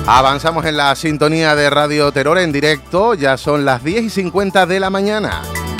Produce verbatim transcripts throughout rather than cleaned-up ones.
Avanzamos en la sintonía de Radio Terror en directo, ya son las diez y cincuenta de la mañana.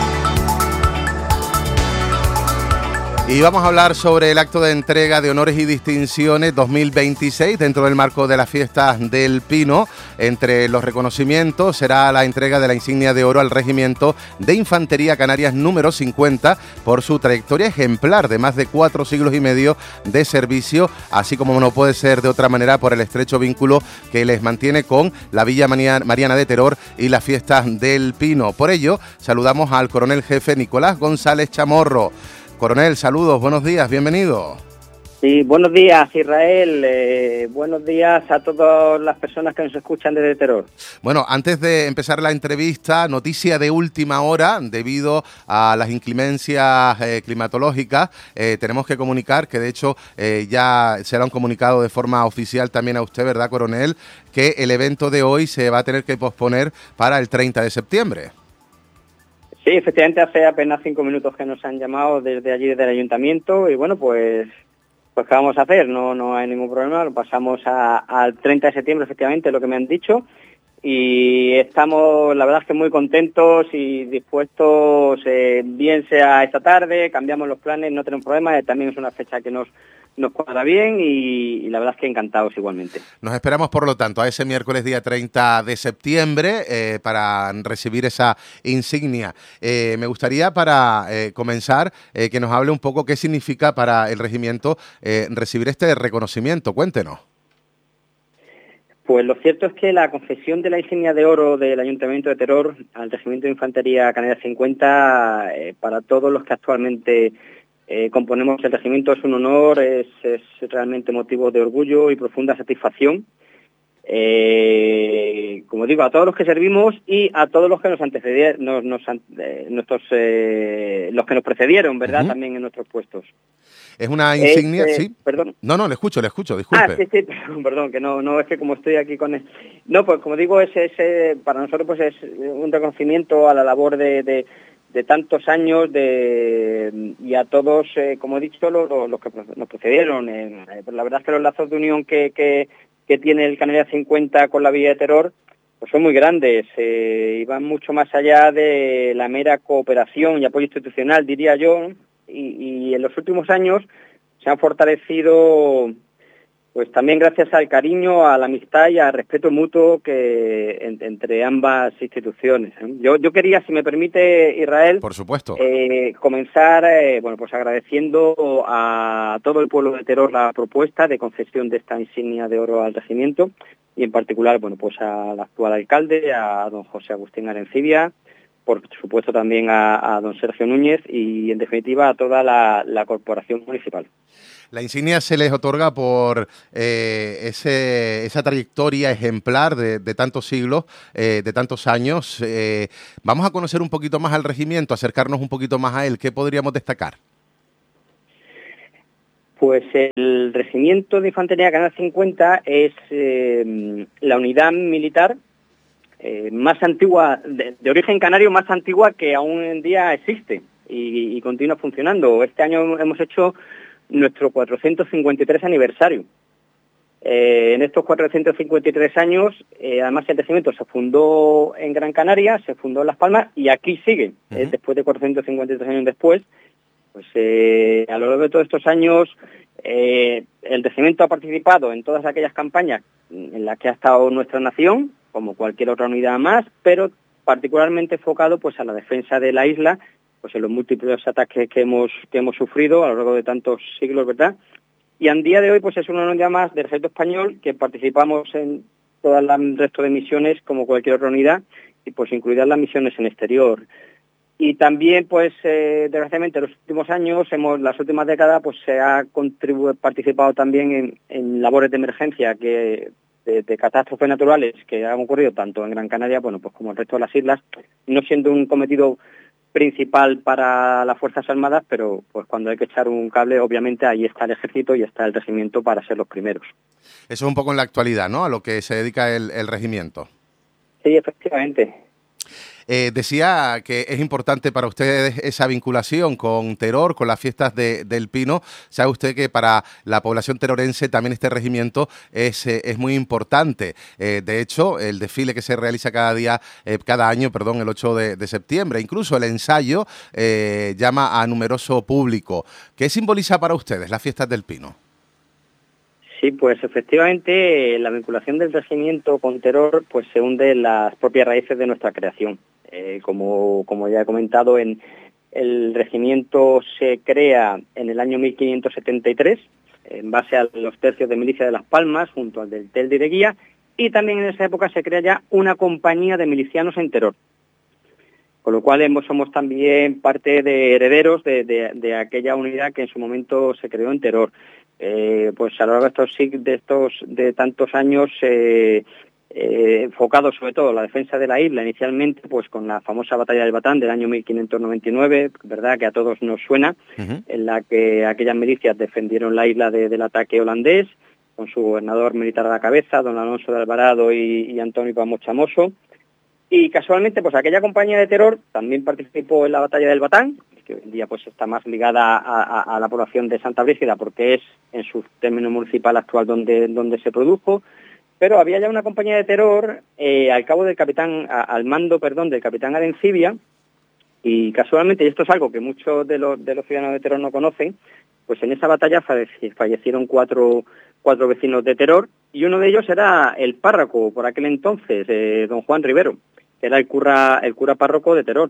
Y vamos a hablar sobre el acto de entrega de honores y distinciones dos mil veintiséis dentro del marco de las fiestas del Pino. Entre los reconocimientos será la entrega de la insignia de oro al Regimiento de Infantería Canarias número cincuenta por su trayectoria ejemplar de más de cuatro siglos y medio de servicio, así como no puede ser de otra manera por el estrecho vínculo que les mantiene con la Villa Mariana de Terror y las fiestas del Pino. Por ello, saludamos al coronel jefe Nicolás González Chamorro. Coronel, saludos, buenos días, bienvenido. Sí, buenos días, Israel. Eh, buenos días a todas las personas que nos escuchan desde Terror. Bueno, antes de empezar la entrevista, noticia de última hora, debido a las inclemencias eh, climatológicas, eh, tenemos que comunicar, que de hecho eh, ya se lo han comunicado de forma oficial también a usted, ¿verdad, coronel?, que el evento de hoy se va a tener que posponer para el treinta de septiembre. Sí, efectivamente, hace apenas cinco minutos que nos han llamado desde allí, desde el ayuntamiento, y bueno, pues, pues ¿qué vamos a hacer? No, no hay ningún problema, lo pasamos a, al treinta de septiembre, efectivamente, lo que me han dicho, y estamos, la verdad es que muy contentos y dispuestos, eh, bien sea esta tarde, cambiamos los planes, no tenemos problema, también es una fecha que nos, nos cuadra bien y, y la verdad es que encantados igualmente. Nos esperamos, por lo tanto, a ese miércoles día treinta de septiembre eh, para recibir esa insignia. Eh, me gustaría, para eh, comenzar, eh, que nos hable un poco qué significa para el regimiento eh, recibir este reconocimiento. Cuéntenos. Pues lo cierto es que la concesión de la insignia de oro del Ayuntamiento de Terror al Regimiento de Infantería Canarias cincuenta, eh, para todos los que actualmente eh, componemos el regimiento, es un honor, es, es realmente motivo de orgullo y profunda satisfacción. Eh, como digo, a todos los que servimos y a todos los que nos antecedieron, nos, nos, eh, nuestros, eh, los que nos precedieron, ¿verdad? Uh-huh. También en nuestros puestos. Es una insignia, eh, ¿sí? Perdón. No, no, le escucho, le escucho, disculpe. Ah, sí, sí, perdón, perdón, que no, no es que como estoy aquí con... El... No, pues como digo, es, es, eh, para nosotros pues es un reconocimiento a la labor de, de, de tantos años de y a todos, eh, como he dicho, los, los que nos precedieron. Eh, la verdad es que los lazos de unión que, que, que tiene el Canarias cincuenta con la Villa de Terror pues son muy grandes eh, y van mucho más allá de la mera cooperación y apoyo institucional, diría yo, y, y en los últimos años se han fortalecido pues también gracias al cariño, a la amistad y al respeto mutuo que en, entre ambas instituciones. Yo, yo quería, si me permite, Israel, por supuesto, eh, comenzar eh, bueno pues agradeciendo a todo el pueblo de Terror la propuesta de concesión de esta insignia de oro al regimiento y en particular bueno pues al actual alcalde, a don José Agustín Arencibia, por supuesto también a, a don Sergio Núñez y en definitiva a toda la, la corporación municipal. La insignia se les otorga por eh, ese, esa trayectoria ejemplar de, de tantos siglos, eh, de tantos años. Eh, vamos a conocer un poquito más al regimiento, acercarnos un poquito más a él. ¿Qué podríamos destacar? Pues el Regimiento de Infantería Canarias cincuenta es eh, la unidad militar eh, más antigua, de, de origen canario, más antigua que aún en día existe y, y continúa funcionando. Este año hemos hecho nuestro cuatrocientos cincuenta y tres aniversario. Eh, en estos cuatrocientos cincuenta y tres años, eh, además el regimiento se fundó en Gran Canaria, se fundó en Las Palmas y aquí sigue, uh-huh. eh, después de cuatrocientos cincuenta y tres años después. Pues eh, a lo largo de todos estos años eh, el regimiento ha participado en todas aquellas campañas en las que ha estado nuestra nación, como cualquier otra unidad más, pero particularmente enfocado pues a la defensa de la isla, pues en los múltiples ataques que hemos que hemos sufrido a lo largo de tantos siglos, ¿verdad? Y en día de hoy pues es una unidad más del ejército español que participamos en todo el resto de misiones como cualquier otra unidad y pues incluidas las misiones en exterior. Y también pues eh, desgraciadamente en los últimos años, hemos las últimas décadas pues se ha contribu- participado también en, en labores de emergencia que de, de catástrofes naturales que han ocurrido tanto en Gran Canaria bueno pues como el resto de las islas, no siendo un cometido principal para las Fuerzas Armadas, pero pues cuando hay que echar un cable, obviamente ahí está el ejército y está el regimiento para ser los primeros. Eso es un poco en la actualidad, ¿no?, a lo que se dedica el, el regimiento. Sí, efectivamente. Eh, decía que es importante para ustedes esa vinculación con Teror, con las fiestas de, del Pino. Sabe usted que para la población terorense también este regimiento es, eh, es muy importante. Eh, de hecho, el desfile que se realiza cada día, eh, cada año, perdón, el ocho de, de septiembre, incluso el ensayo eh, llama a numeroso público. ¿Qué simboliza para ustedes las fiestas del Pino? Sí, pues efectivamente la vinculación del regimiento con Teror pues se hunde en las propias raíces de nuestra creación. Eh, como, como ya he comentado, en el regimiento se crea en el año mil quinientos setenta y tres en base a los tercios de milicia de Las Palmas junto al del Tel de Ireguía, y también en esa época se crea ya una compañía de milicianos en Teror. Con lo cual hemos, somos también parte de herederos de, de, de aquella unidad que en su momento se creó en Teror. Eh, pues a lo largo de estos, de estos de tantos años eh, eh, enfocado sobre todo en la defensa de la isla, inicialmente pues con la famosa batalla del Batán del año mil quinientos noventa y nueve, verdad que a todos nos suena, uh-huh. en la que aquellas milicias defendieron la isla de, del ataque holandés, con su gobernador militar a la cabeza, don Alonso de Alvarado y, y Antonio Pamo Chamoso. Y casualmente, pues aquella compañía de Teror también participó en la batalla del Batán, que hoy en día pues está más ligada a, a, a la población de Santa Brígida, porque es en su término municipal actual donde, donde se produjo. Pero había ya una compañía de Teror eh, al cabo del capitán, a, al mando, perdón, del capitán Arencibia, y casualmente, y esto es algo que muchos de los, de los ciudadanos de Teror no conocen, pues en esa batalla fallecieron cuatro, cuatro vecinos de Teror, y uno de ellos era el párroco, por aquel entonces, eh, don Juan Rivero, que era el cura, el cura párroco de Teror.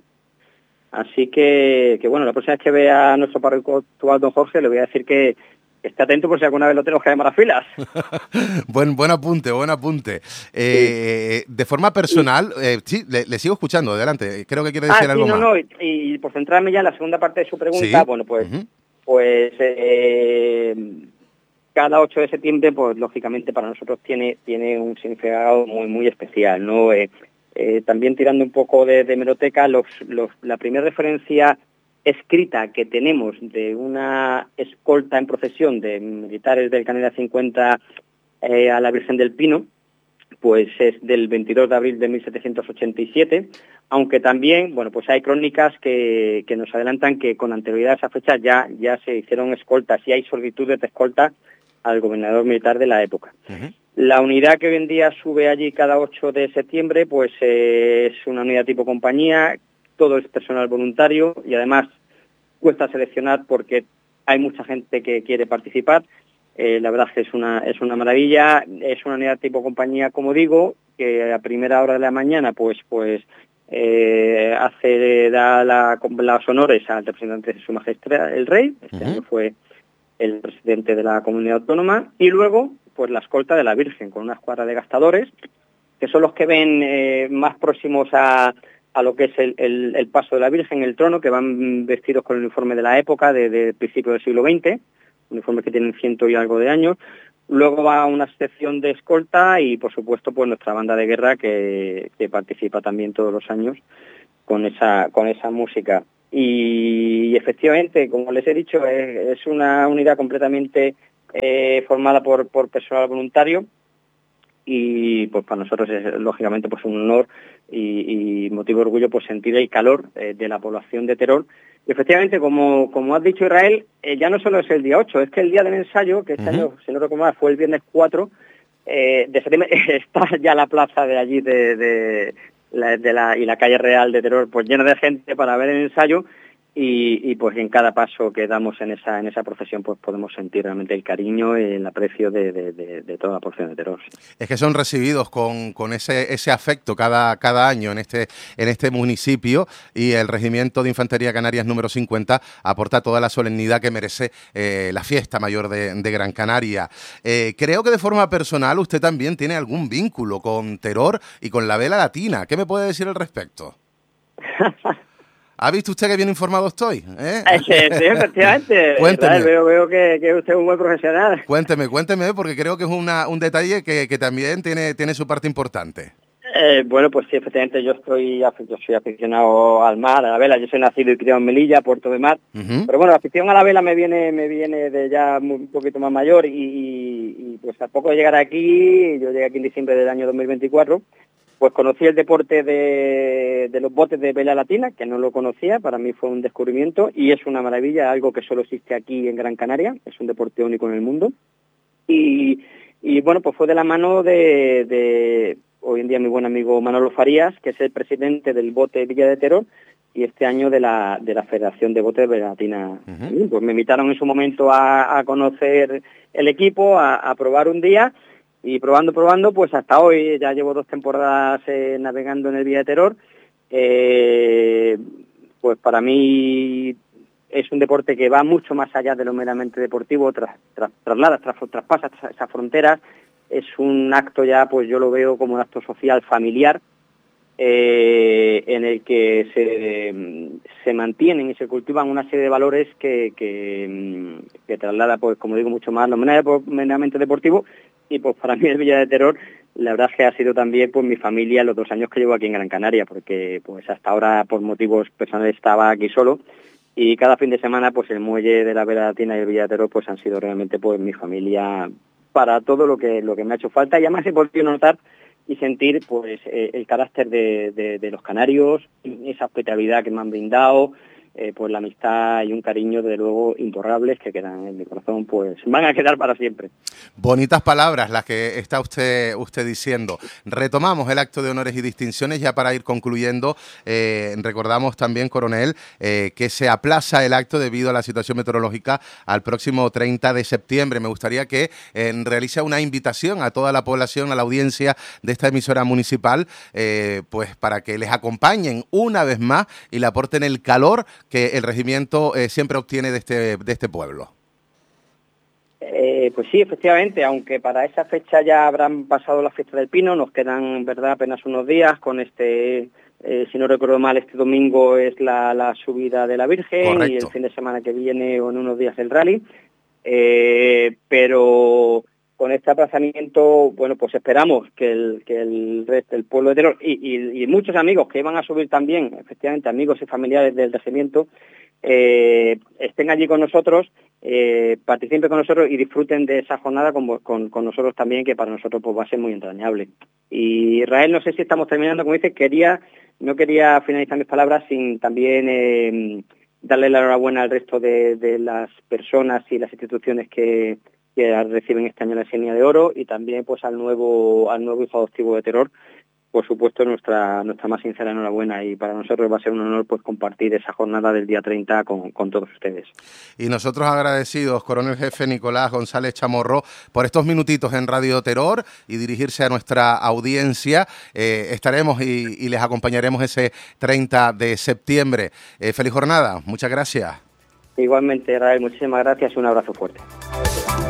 Así que, que, bueno, la próxima vez que vea a nuestro párroco actual, don Jorge, le voy a decir que esté atento por si alguna vez lo tenemos que llamar a filas. buen, buen apunte, buen apunte. Eh, sí. De forma personal, eh, sí, le, le sigo escuchando, adelante, creo que quiere decir ah, algo sí, no, más. No, y, y por centrarme ya en la segunda parte de su pregunta, ¿Sí? bueno, pues, uh-huh. pues eh, cada ocho de septiembre, pues lógicamente para nosotros tiene, tiene un significado muy, muy especial, ¿no? Eh, eh, también tirando un poco de, de hemeroteca, los, los, la primera referencia escrita que tenemos de una escolta en procesión de militares del Canela cincuenta eh, a la Virgen del Pino, pues es del veintidós de abril de mil setecientos ochenta y siete, aunque también, bueno, pues hay crónicas que, que nos adelantan que con anterioridad a esa fecha ya, ya se hicieron escoltas y hay solicitudes de escolta al gobernador militar de la época. Uh-huh. La unidad que hoy en día sube allí cada ocho de septiembre, pues eh, es una unidad tipo compañía, todo es personal voluntario y además cuesta seleccionar porque hay mucha gente que quiere participar. Eh, la verdad es que es una, es una maravilla, es una unidad tipo compañía, como digo, que a primera hora de la mañana pues, pues eh, hace, da la, los honores al representante de su majestad, el rey, este uh-huh. año fue el presidente de la comunidad autónoma, y luego pues la escolta de la Virgen, con una escuadra de gastadores, que son los que ven eh, más próximos a, a lo que es el, el, el paso de la Virgen, el trono, que van vestidos con el uniforme de la época, de, de principio del siglo veinte, uniformes que tienen ciento y algo de años. Luego va una sección de escolta y, por supuesto, pues nuestra banda de guerra que, que participa también todos los años con esa, con esa música. Y, y efectivamente, como les he dicho, es, es una unidad completamente eh, formada por, por personal voluntario y pues para nosotros es lógicamente pues un honor y, y motivo de orgullo pues sentir el calor eh, de la población de Teror. Y efectivamente, como, como has dicho, Israel, eh, ya no solo es el día ocho, es que el día del ensayo, que este uh-huh. año, si no recuerdo mal, fue el viernes cuatro eh, de septiembre, está ya la plaza de allí de, de, la, de la, y la calle Real de Teror pues llena de gente para ver el ensayo. Y, y pues en cada paso que damos en esa en esa procesión pues podemos sentir realmente el cariño y el aprecio de, de, de, de toda la porción de Teror. Es que son recibidos con, con ese ese afecto cada cada año en este en este municipio, y el Regimiento de Infantería Canarias número cincuenta aporta toda la solemnidad que merece eh, la fiesta mayor de, de Gran Canaria. Eh, creo que de forma personal usted también tiene algún vínculo con Teror y con la vela latina. ¿Qué me puede decir al respecto? ¿Ha visto usted que bien informado estoy? ¿Eh? Sí, efectivamente. Cuénteme. Veo, veo que, que usted es un buen profesional. Cuénteme, cuénteme, porque creo que es una, un detalle que, que también tiene, tiene su parte importante. Eh, bueno, pues sí, efectivamente, yo estoy yo soy aficionado al mar, a la vela. Yo soy nacido y criado en Melilla, Puerto de Mar. Uh-huh. Pero bueno, la afición a la vela me viene me viene de ya un poquito más mayor y, y, y pues a poco de llegar aquí, yo llegué aquí en diciembre del año dos mil veinticuatro, pues conocí el deporte de, de los botes de vela latina, que no lo conocía, para mí fue un descubrimiento y es una maravilla, algo que solo existe aquí en Gran Canaria, es un deporte único en el mundo. Y, y bueno, pues fue de la mano de, de hoy en día mi buen amigo Manolo Farías, que es el presidente del bote Villa de Teror, y este año de la de la Federación de Botes de Vela Latina. Uh-huh. Pues me invitaron en su momento a, a conocer el equipo, a, a probar un día, y probando, probando, pues hasta hoy ya llevo dos temporadas eh, navegando en el Villa de Teror. Eh, pues para mí es un deporte que va mucho más allá de lo meramente deportivo, tras, tras, traslada, tras, traspasa esas fronteras. Es un acto ya, pues yo lo veo como un acto social familiar, eh, en el que se, se mantienen y se cultivan una serie de valores que, que, que traslada, pues como digo, mucho más lo meramente deportivo. Y pues para mí el Villa de Teror, la verdad es que ha sido también pues mi familia los dos años que llevo aquí en Gran Canaria, porque pues hasta ahora por motivos personales estaba aquí solo, y cada fin de semana pues el muelle de la Vela Latina y el Villa de Teror pues han sido realmente pues mi familia para todo lo que lo que me ha hecho falta, y además he podido notar y sentir pues eh, el carácter de, de, de los canarios, esa hospitalidad que me han brindado, eh, pues la amistad y un cariño de luego imborrables que quedan en mi corazón, pues van a quedar para siempre. Bonitas palabras las que está usted usted diciendo. Retomamos el acto de honores y distinciones ya para ir concluyendo. Eh, recordamos también, coronel, eh, que se aplaza el acto debido a la situación meteorológica al próximo treinta de septiembre. Me gustaría que eh, realice una invitación a toda la población, a la audiencia de esta emisora municipal, eh, pues para que les acompañen una vez más y le aporten el calor que el regimiento eh, siempre obtiene de este, de este pueblo. Eh, pues sí, efectivamente, aunque para esa fecha ya habrán pasado las fiestas del Pino, nos quedan, verdad, apenas unos días con este, eh, si no recuerdo mal, este domingo es la, la subida de la Virgen. Correcto. Y el fin de semana que viene o en unos días el rally, eh, pero con este aplazamiento, bueno, pues esperamos que el que el resto del pueblo de Teror y, y, y muchos amigos que iban a subir también, efectivamente, amigos y familiares del regimiento, eh, estén allí con nosotros, eh, participen con nosotros y disfruten de esa jornada con, con, con nosotros también, que para nosotros pues va a ser muy entrañable. Y Israel, no sé si estamos terminando, como dices, quería, no quería finalizar mis palabras sin también eh, darle la enhorabuena al resto de, de las personas y las instituciones que que reciben este año la insignia de oro, y también pues al nuevo al nuevo hijo adoptivo de Teror, por supuesto nuestra nuestra más sincera enhorabuena, y para nosotros va a ser un honor pues compartir esa jornada del día treinta con, con todos ustedes. Y nosotros agradecidos, coronel jefe Nicolás González Chamorro, por estos minutitos en Radio Teror y dirigirse a nuestra audiencia. Eh, estaremos y, y les acompañaremos ese treinta de septiembre. Eh, feliz jornada, muchas gracias. Igualmente, Rael, muchísimas gracias y un abrazo fuerte.